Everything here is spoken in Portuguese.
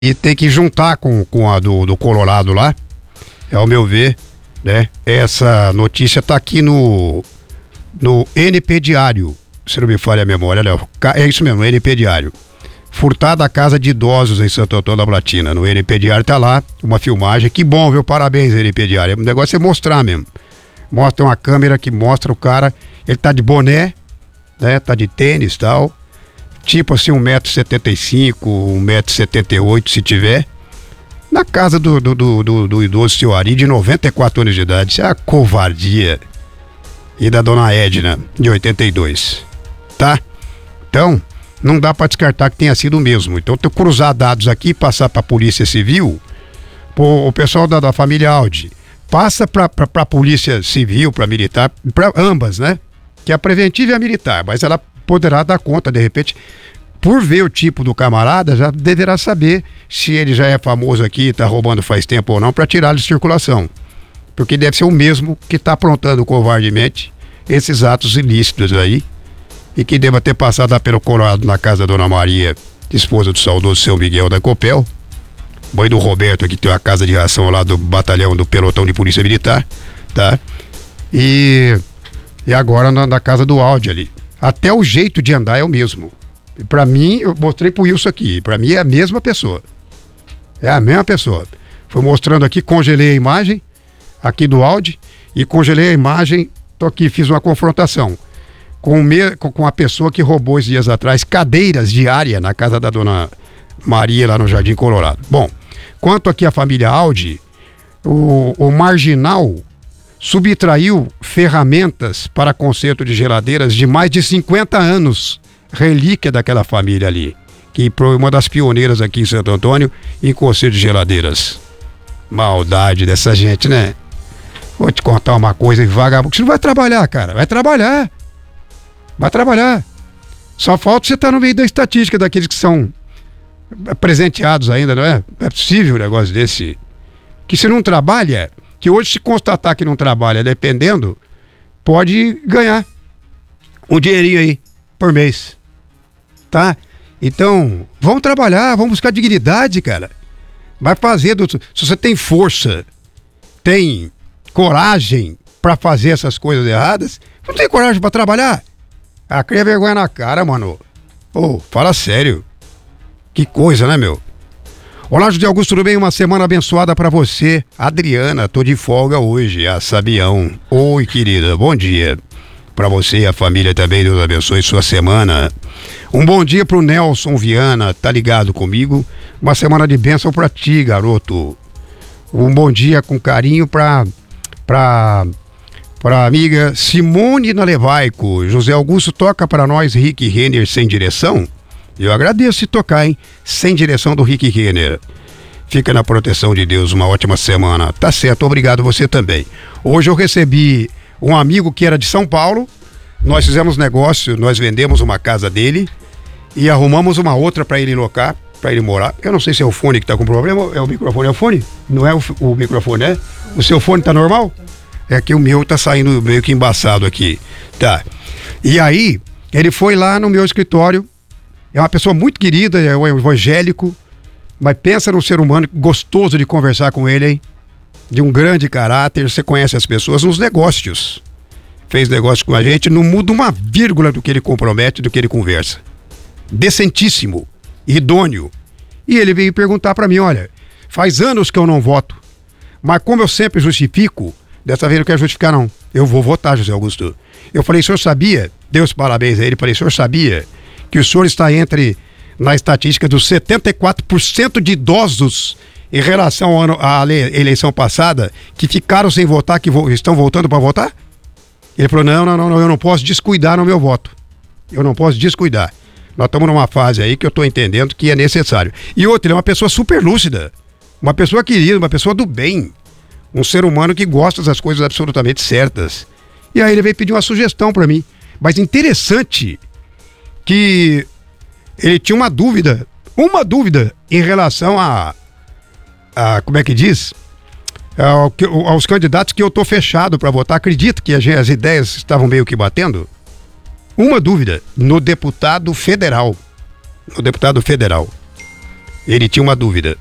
E tem que juntar com a do Colorado lá, ao meu ver, né? Essa notícia tá aqui no NP Diário, se não me falha a memória, Léo. É isso mesmo, NP Diário. Furtada a casa de idosos em Santo Antônio da Platina. No NP Diário tá lá, uma filmagem. Que bom, viu? Parabéns, NP Diário. O negócio é mostrar mesmo. Mostra uma câmera que mostra o cara, ele tá de boné, né? Tá de tênis e tal. Tipo assim, 1,75m, 1,78m, se tiver. Na casa do idoso seu Ari, de 94 anos de idade. Isso é a covardia. E da dona Edna, de 82. Tá? Então, não dá pra descartar que tenha sido o mesmo. Então, eu cruzar dados aqui e passar pra Polícia Civil, o pessoal da família Audi, passa pra Polícia Civil, pra militar, pra ambas, né? Que a preventiva é a militar, mas ela poderá dar conta, de repente, por ver o tipo do camarada, já deverá saber se ele já é famoso aqui, tá roubando faz tempo ou não, pra tirá-lo de circulação. Porque deve ser o mesmo que tá aprontando covardemente esses atos ilícitos aí, e que deva ter passado lá pelo Colorado na casa da Dona Maria, esposa do saudoso seu Miguel da Copel, mãe do Roberto, que tem uma casa de ração lá do batalhão do pelotão de polícia militar, tá? E agora na casa do Audi ali. Até o jeito de andar é o mesmo. Pra mim, eu mostrei pro Wilson aqui, pra mim é a mesma pessoa. É a mesma pessoa. Fui mostrando aqui, congelei a imagem aqui do Audi e congelei a imagem, tô aqui, fiz uma confrontação com a pessoa que roubou esses dias atrás cadeiras de área na casa da Dona Maria lá no Jardim Colorado. Bom, quanto aqui a família Audi, o marginal subtraiu ferramentas para conserto de geladeiras de mais de 50 anos, relíquia daquela família ali, que foi uma das pioneiras aqui em Santo Antônio em conserto de geladeiras. Maldade dessa gente, né? Vou te contar uma coisa, vagabundo, você não vai trabalhar, cara, vai trabalhar. Só falta você estar no meio da estatística daqueles que são presenteados ainda, não é? Não é possível um negócio desse. Que se não trabalha, que hoje se constatar que não trabalha, dependendo, pode ganhar um dinheirinho aí por mês, tá? Então, vamos trabalhar, vamos buscar dignidade, cara. Vai fazer, se você tem força, tem coragem pra fazer essas coisas erradas, não tem coragem pra trabalhar? Ah, cria vergonha na cara, mano. Ô, fala sério. Que coisa, né, meu? Olá, José Augusto, tudo bem? Uma semana abençoada pra você. Adriana, tô de folga hoje, a Sabião. Oi, querida, bom dia. Pra você e a família também, Deus abençoe sua semana. Um bom dia pro Nelson Viana, tá ligado comigo? Uma semana de bênção pra ti, garoto. Um bom dia com carinho pra amiga Simone Nalevaico. José Augusto, toca pra nós Rick Renner Sem Direção? Eu agradeço se tocar, hein? Sem Direção do Rick Renner. Fica na proteção de Deus, uma ótima semana. Tá certo, obrigado você também. Hoje eu recebi um amigo que era de São Paulo. Nós fizemos negócio, nós vendemos uma casa dele e arrumamos uma outra pra ele locar, pra ele morar. Eu não sei se é o fone que tá com problema, é o microfone, é o fone? Não é o microfone, é? O seu fone tá normal? É que o meu tá saindo meio que embaçado aqui. Tá. E aí, ele foi lá no meu escritório. É uma pessoa muito querida, é um evangélico. Mas pensa num ser humano gostoso de conversar com ele, hein? De um grande caráter. Você conhece as pessoas nos negócios. Fez negócio com a gente, não muda uma vírgula do que ele compromete, do que ele conversa. Decentíssimo, idôneo. E ele veio perguntar pra mim, olha, faz anos que eu não voto. Mas como eu sempre justifico, dessa vez eu não quero justificar, não. Eu vou votar, José Augusto. Eu falei, o senhor sabia? Deu os parabéns a ele. Falei, o senhor sabia que o senhor está na estatística dos 74% de idosos em relação à eleição passada que ficaram sem votar, que estão voltando para votar? Ele falou, não, eu não posso descuidar no meu voto. Eu não posso descuidar. Nós estamos numa fase aí que eu estou entendendo que é necessário. E outra, ele é uma pessoa super lúcida. Uma pessoa querida, uma pessoa do bem. Um ser humano que gosta das coisas absolutamente certas. E aí ele veio pedir uma sugestão para mim. Mas interessante que ele tinha uma dúvida em relação a como é que diz? Aos candidatos que eu tô fechado para votar. Acredito que as ideias estavam meio que batendo. Uma dúvida no deputado federal. Ele tinha uma dúvida.